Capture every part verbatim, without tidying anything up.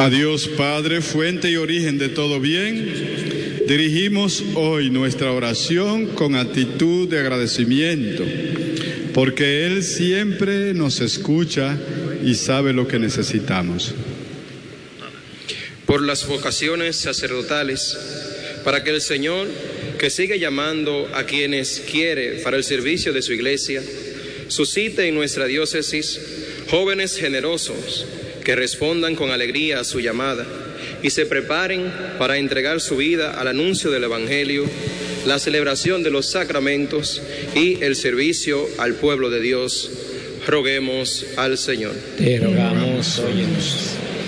A Dios Padre, fuente y origen de todo bien, dirigimos hoy nuestra oración con actitud de agradecimiento, porque Él siempre nos escucha y sabe lo que necesitamos. Por las vocaciones sacerdotales, para que el Señor, que sigue llamando a quienes quiere para el servicio de su Iglesia, suscite en nuestra diócesis jóvenes generosos que respondan con alegría a su llamada y se preparen para entregar su vida al anuncio del Evangelio, la celebración de los sacramentos y el servicio al pueblo de Dios. Roguemos al Señor. Te rogamos, óyenos.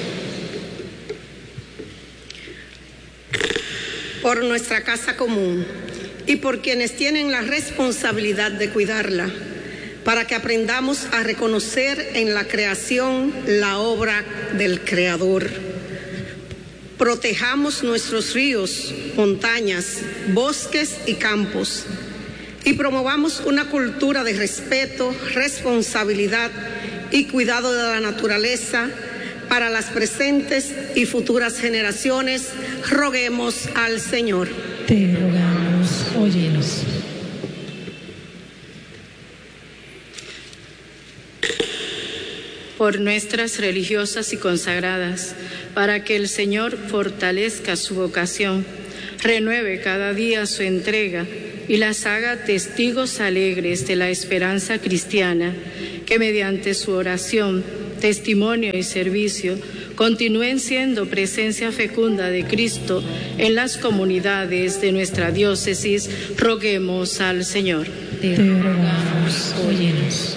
Por nuestra casa común y por quienes tienen la responsabilidad de cuidarla, para que aprendamos a reconocer en la creación la obra del Creador. Protejamos nuestros ríos, montañas, bosques y campos y promovamos una cultura de respeto, responsabilidad y cuidado de la naturaleza para las presentes y futuras generaciones. Roguemos al Señor. Te rogamos, óyenos. Por nuestras religiosas y consagradas, para que el Señor fortalezca su vocación, renueve cada día su entrega y las haga testigos alegres de la esperanza cristiana, que mediante su oración, testimonio y servicio continúen siendo presencia fecunda de Cristo en las comunidades de nuestra diócesis. Roguemos al Señor. Te rogamos, óyenos.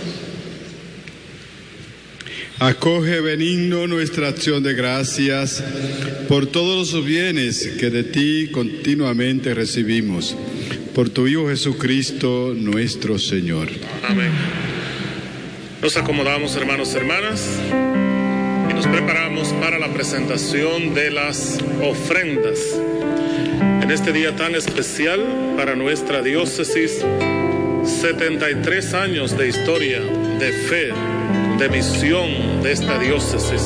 Acoge benigno nuestra acción de gracias por todos los bienes que de ti continuamente recibimos. Por tu Hijo Jesucristo, nuestro Señor. Amén. Nos acomodamos, hermanos y hermanas, y nos preparamos para la presentación de las ofrendas. En este día tan especial para nuestra diócesis, setenta y tres años de historia, de fe, de misión de esta diócesis.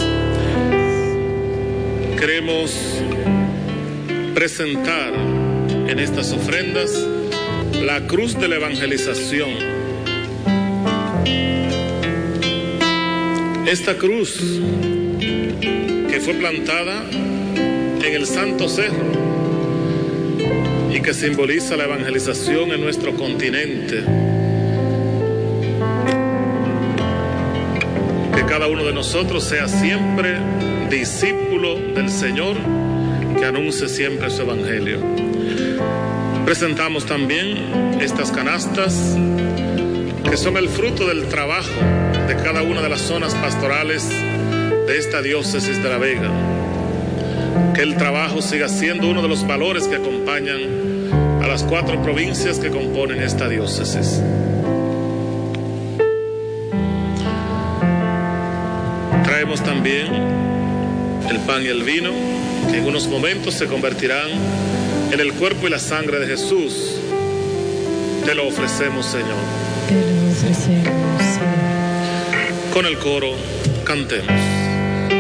Queremos presentar en estas ofrendas la cruz de la evangelización. Esta cruz que fue plantada en el Santo Cerro y que simboliza la evangelización en nuestro continente. Que cada uno de nosotros sea siempre discípulo del Señor, que anuncie siempre su evangelio. Presentamos también estas canastas que son el fruto del trabajo de cada una de las zonas pastorales de esta diócesis de La Vega. Que el trabajo siga siendo uno de los valores que acompañan a las cuatro provincias que componen esta diócesis. Traemos también el pan y el vino, que en unos momentos se convertirán en el cuerpo y la sangre de Jesús. Te lo ofrecemos, Señor. Te lo ofrecemos, Señor. Con el coro, cantemos.